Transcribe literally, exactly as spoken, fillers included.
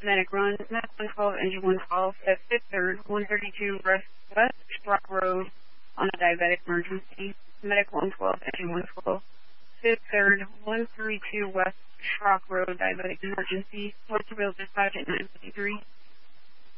Medic Run, Medic one twelve, Engine one twelve, at fifth third, one thirty-two West, West Brock Road on a diabetic emergency. Medic one twelve, Engine one twelve, fifth third, one thirty-two West Brock Road, diabetic emergency. Porterville dispatch at nine fifty-three.